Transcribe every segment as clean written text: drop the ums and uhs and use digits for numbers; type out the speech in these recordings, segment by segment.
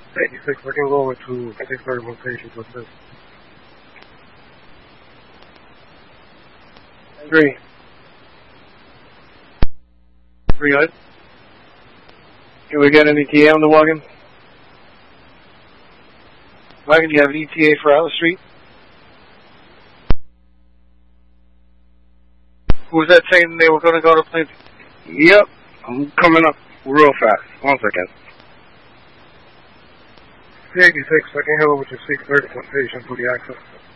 86, I can go over to 631 patients with this. 3. 3 good. Can we get an ETA on the wagon? Wagon, do you have an ETA for Atlas Street? Who was that saying they were going to go to Plainview? Yep, I'm coming up real fast. 1 second. 386, I can head over to 631 patient for the access.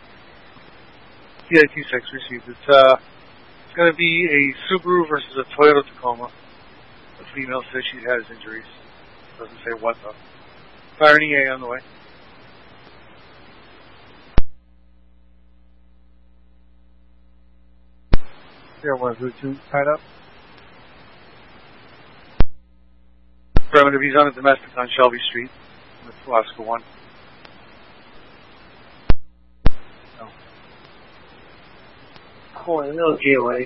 386 received. It's going to be a Subaru versus a Toyota Tacoma. The female says she has injuries. Doesn't say what though. Fire an EA on the way. There was Route 2 tied up. Affirmative, he's on a domestic on Shelby Street with Oscar 1. No. Oh, no GOA.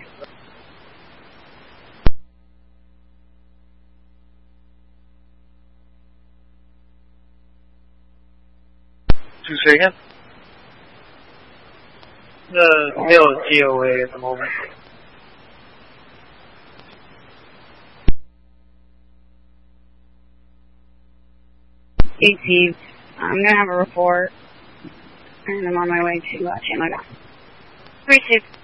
Say again? The male is GOA at the moment. 18. I'm going to have a report, and I'm on my way to Chandler. 3-2.